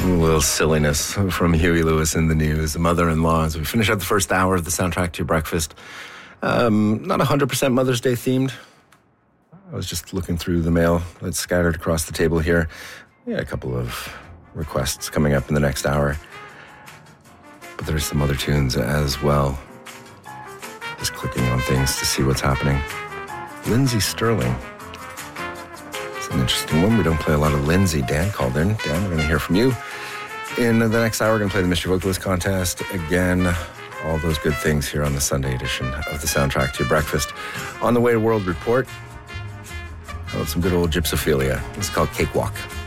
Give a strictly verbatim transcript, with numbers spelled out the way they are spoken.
little silliness from Huey Lewis in the News, the mother-in-law. As we finish up the first hour of the soundtrack to your breakfast, um, not one hundred percent Mother's Day themed. I was just looking through the mail that's scattered across the table here. Yeah, a couple of requests coming up in the next hour. But there's some other tunes as well. Just clicking on things to see what's happening. Lindsey Sterling. It's an interesting one. We don't play a lot of Lindsey. Dan called in. Dan, we're going to hear from you. In the next hour, we're going to play the Mystery Vocalist Contest. Again, all those good things here on the Sunday edition of the soundtrack to your breakfast. On the way to World Report, how about some good old gypsophilia? It's called Cakewalk.